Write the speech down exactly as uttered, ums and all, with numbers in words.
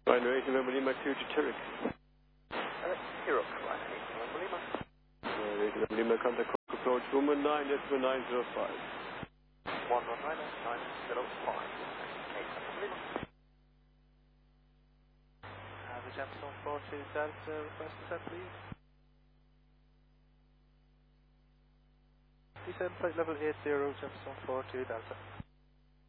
Rhino eight November Lima, clear to Turek. Uh, Europe, Rhino eight November Lima. Rhino eight November Lima, contact approach Woman nine, decimal nine zero five. one one Rhino nine zero five. eight November Lima. Uh, the Jefferson four two Delta, request to send please. Descend flight level eight zero, Jefferson four two Delta.